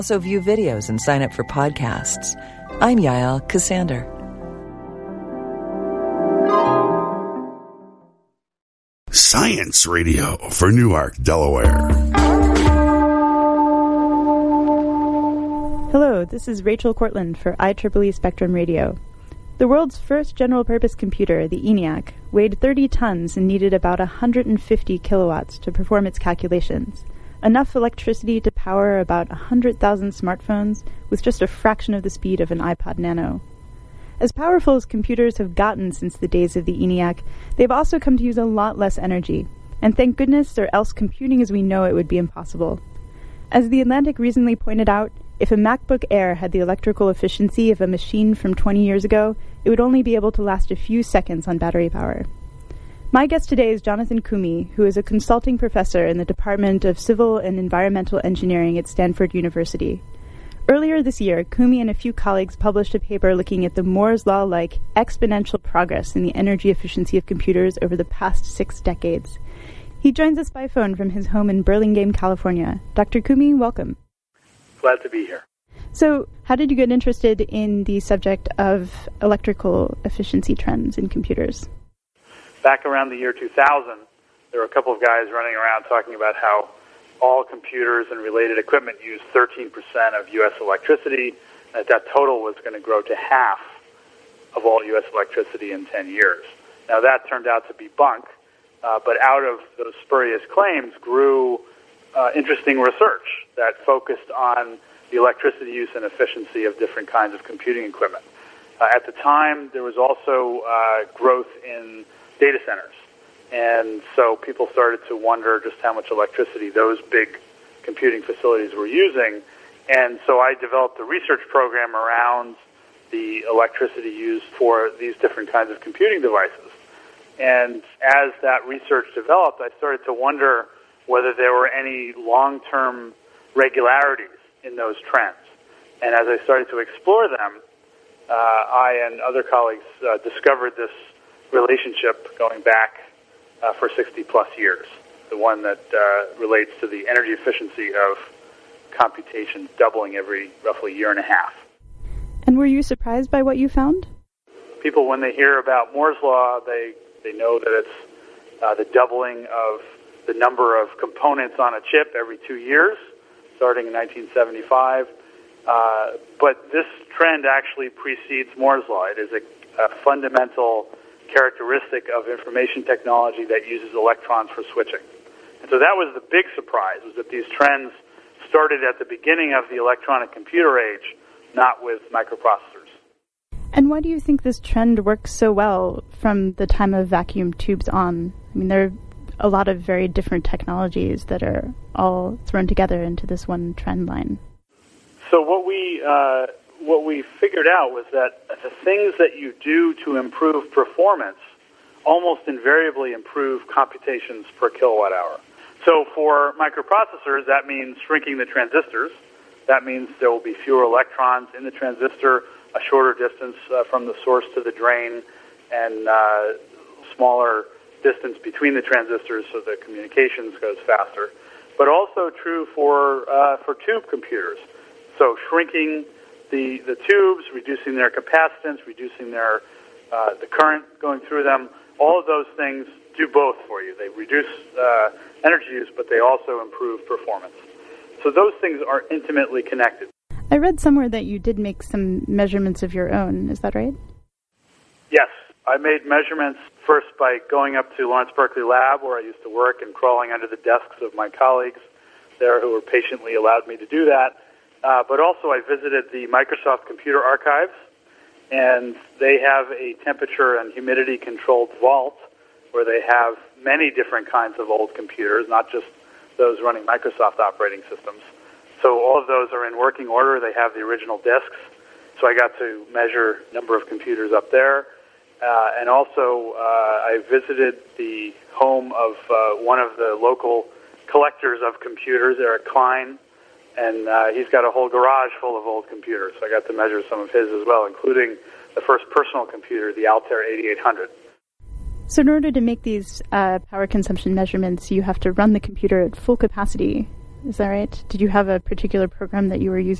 Also view videos and sign up for podcasts. I'm Yael Cassander. Science Radio for Newark, Delaware. Hello, this is Rachel Cortland for IEEE Spectrum Radio. The world's first general-purpose computer, the ENIAC, weighed 30 tons and needed about 150 kilowatts to perform its calculations, enough electricity to power about 100,000 smartphones with just a fraction of the speed of an iPod Nano. As powerful as computers have gotten since the days of the ENIAC, they've also come to use a lot less energy, and thank goodness, or else computing as we know it would be impossible. As The Atlantic recently pointed out, if a MacBook Air had the electrical efficiency of a machine from 20 years ago, it would only be able to last a few seconds on battery power. My guest today is Jonathan Koomey, who is a consulting professor in the Department of Civil and Environmental Engineering at Stanford University. Earlier this year, Koomey and a few colleagues published a paper looking at the Moore's Law-like exponential progress in the energy efficiency of computers over the past 6 decades. He joins us by phone from his home in Burlingame, California. Dr. Koomey, welcome. Glad to be here. So, how did you get interested in the subject of electrical efficiency trends in computers? Back around the year 2000, there were a couple of guys running around talking about how all computers and related equipment use 13% of U.S. electricity, and that total was going to grow to half of all U.S. electricity in 10 years. Now, that turned out to be bunk, but out of those spurious claims grew interesting research that focused on the electricity use and efficiency of different kinds of computing equipment. At the time, there was also growth in data centers. And so people started to wonder just how much electricity those big computing facilities were using. And so I developed a research program around the electricity used for these different kinds of computing devices. And as that research developed, I started to wonder whether there were any long-term regularities in those trends. And as I started to explore them, I and other colleagues discovered this relationship going back for 60-plus years, the one that relates to the energy efficiency of computations doubling every roughly year and a half. And were you surprised by what you found? People, when they hear about Moore's Law, they know that it's the doubling of the number of components on a chip every 2 years, starting in 1975. But this trend actually precedes Moore's Law. It is a fundamental characteristic of information technology that uses electrons for switching. And so that was the big surprise, was that these trends started at the beginning of the electronic computer age, not with microprocessors. And why do you think this trend works so well from the time of vacuum tubes on? I mean, there are a lot of very different technologies that are all thrown together into this one trend line. So what we figured out was that the things that you do to improve performance almost invariably improve computations per kilowatt hour. So for microprocessors, that means shrinking the transistors. That means there will be fewer electrons in the transistor, a shorter distance from the source to the drain, and smaller distance between the transistors so the communications goes faster. But also true for tube computers. So shrinking the tubes, reducing their capacitance, reducing their the current going through them, all of those things do both for you. They reduce energy use, but they also improve performance. So those things are intimately connected. I read somewhere that you did make some measurements of your own. Is that right? Yes. I made measurements first by going up to Lawrence Berkeley Lab, where I used to work, and crawling under the desks of my colleagues there who were patiently allowed me to do that. But also I visited the Microsoft Computer Archives, and they have a temperature and humidity controlled vault where they have many different kinds of old computers, not just those running Microsoft operating systems. So all of those are in working order. They have the original disks. So I got to measure number of computers up there. And also I visited the home of one of the local collectors of computers, Eric Klein, and he's got a whole garage full of old computers. So I got to measure some of his as well, including the first personal computer, the Altair 8800. So in order to make these power consumption measurements, you have to run the computer at full capacity. Is that right? Did you have a particular program that you were using